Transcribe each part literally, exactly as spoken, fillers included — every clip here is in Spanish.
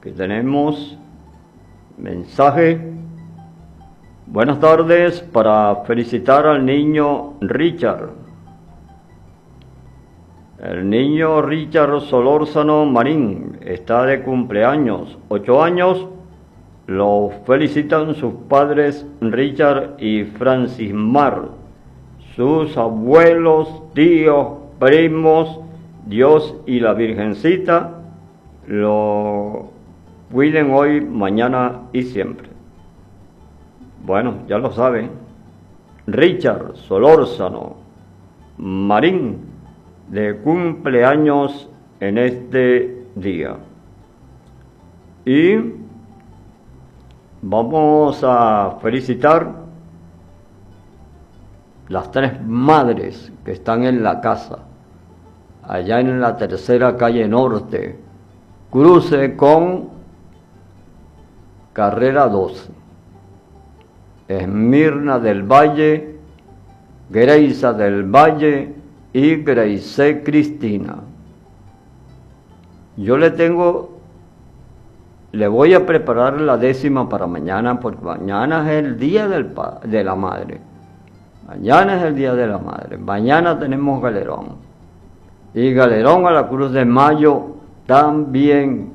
que tenemos mensaje. Buenas tardes, para felicitar al niño Richard. El niño Richard Solórzano Marín está de cumpleaños, ocho años. Lo felicitan sus padres Richard y Francis Mar, sus abuelos, tíos, primos. Dios y la Virgencita lo cuiden hoy, mañana y siempre. Bueno, ya lo saben, Richard Solórzano Marín, de cumpleaños en este día. Y vamos a felicitar las tres madres que están en la casa, allá en la tercera calle norte, cruce con carrera doce. Esmirna del Valle, Greisa del Valle y Grace Cristina. Yo le tengo, le voy a preparar la décima para mañana, porque mañana es el día del pa, de la madre. Mañana es el día de la madre. Mañana tenemos galerón. Y galerón a la Cruz de Mayo también,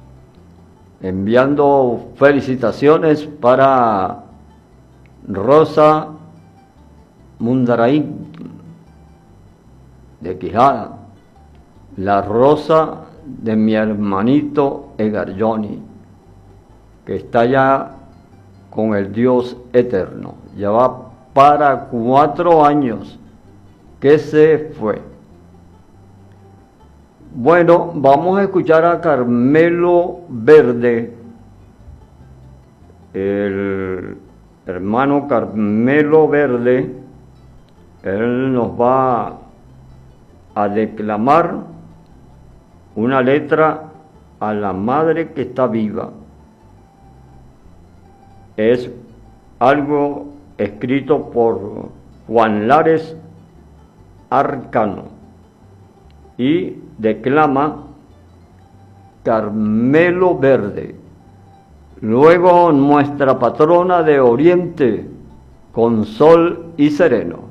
enviando felicitaciones para Rosa Mundaraín de Quijada, la Rosa de mi hermanito Edgar Johnny, que está ya con el Dios eterno. Ya va para cuatro años que se fue. Bueno, vamos a escuchar a Carmelo Verde, el hermano Carmelo Verde. Él nos va a declamar una letra a la madre que está viva. Es algo escrito por Juan Lares Arcano y declama Carmelo Verde. Luego nuestra patrona de Oriente, con sol y sereno.